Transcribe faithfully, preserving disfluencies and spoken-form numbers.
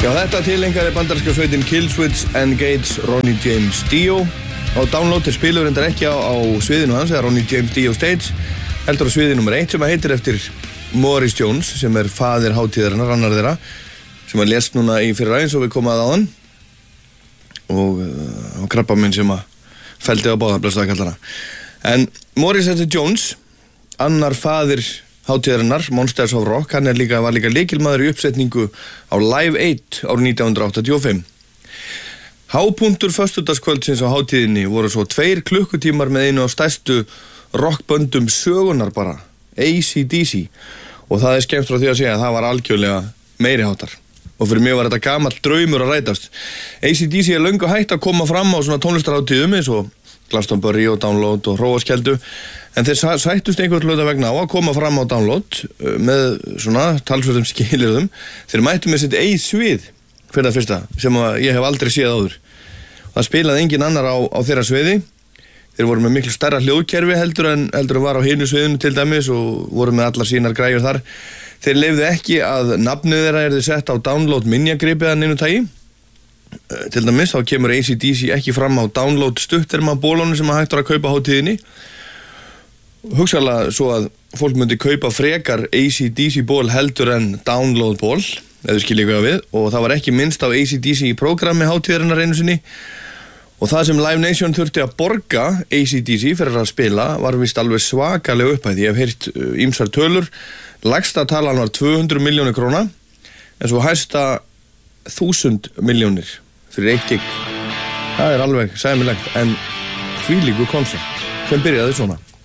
Já, þetta tilengari bandaríska sveitin Killswitch Engage Ronnie James Dio. Á download til spilur reyndar ekki á, á sviðinu hans, eða Ronnie James Dio Stage, heldur á sviði nummer eitt sem að heitir eftir Morris Jones, sem er faðir hátíðarinnar, annar þeirra, sem að lést núna í fyrra eins og við komum að áðan. Og uh, krabba minn sem að felldi á báða blessaða kallana. En Morris Jones, annar faðir hátíðarinnar, Monsters of Rock, hann er líka, var líka lykilmaður í uppsetningu á Live eight árið nítján hundruð áttatíu og fimm. Hápunktur föstudagskvöldsins á hátíðinni voru svo tveir klukkutímar með einu af stærstu rockböndum sögunar bara, A C D C, og það er skemmst frá því að segja að það var algjörlega meiriháttar. Og fyrir mig var þetta gamall draumur að rætast. A C D C er löngu hægt að koma fram á svona tónlistarhátíðum eins og Glastonbury og Download og Hróarskeldu, en þeir sættust einhvern hluta vegna á að koma fram á Download með svona talsverðum skilyrðum. Þeir mættu með sitt eigið svið fyrir það fyrsta, sem ég hef aldrei séð áður. Það spilaði engin annar á, á þeirra sviði. Þeir voru með miklu stærra hljóðkerfi heldur en heldur en var á hinu sviðinu til dæmis og voru með allar sínar græjur þar. Þeir leyfðu ekki að nafnið þeirra yrði sett á Download minjagripi að neinu tagi. Til dæmis þá kemur A C D C ekki fram á Download stutterma bólunum sem að hægt var að kaupa á hátíðinni. Hugsaðlega svo að fólk myndi kaupa frekar A C D C ból heldur en Download ból, eða skilja ykkur við, og það var ekki minnst á A C D C í prógrammi hátíðarinnar einu sinni. Og það sem Live Nation þurfti að borga A C D C fyrir að spila var vist alveg svakalega upphæð. Ég hef heyrt ýmsar tölur. Lægsta talan var tvö hundruð milljónir króna, en svo hæsta þúsund milljónir fyrir eitt gig. Það er alveg sæmilegt, en þvílíkur konsert sem byrjaði svona.